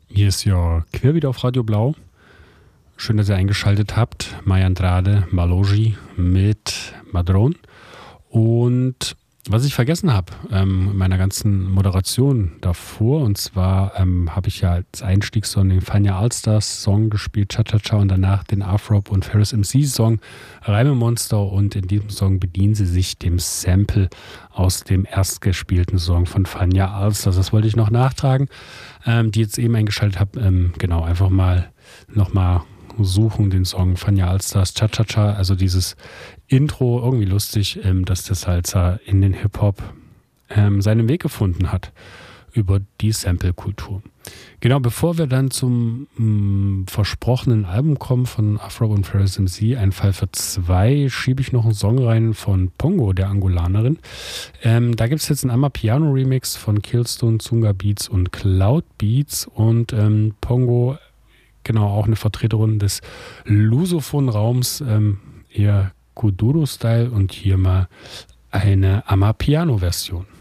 Hier ist ja Quer wieder auf Radio Blau. Schön, dass ihr eingeschaltet habt. Maya Andrade, Maloji mit Madron. Und was ich vergessen habe in meiner ganzen Moderation davor, und zwar habe ich ja als Einstiegssong den Fania Allstars Song gespielt, Cha-Cha-Cha, und danach den Afrop und Ferris MC Song Reimemonster, und in diesem Song bedienen sie sich dem Sample aus dem erstgespielten Song von Fania Allstars. Das wollte ich noch nachtragen, die jetzt eben eingeschaltet habe. Genau, einfach mal nochmal suchen, den Song Fania Allstars Cha-Cha-Cha, also dieses Intro, irgendwie lustig, dass der Salsa in den Hip-Hop seinen Weg gefunden hat über die Sample-Kultur. Genau, bevor wir dann zum versprochenen Album kommen von Afro und Ferris MC, Ein Fall für zwei, schiebe ich noch einen Song rein von Pongo, der Angolanerin. Da gibt es jetzt einen Amapiano-Remix von Killstone, Zunga Beats und Cloud Beats, und Pongo, genau, auch eine Vertreterin des Lusophon-Raums, eher Kuduro-Style, und hier mal eine Amapiano-Version.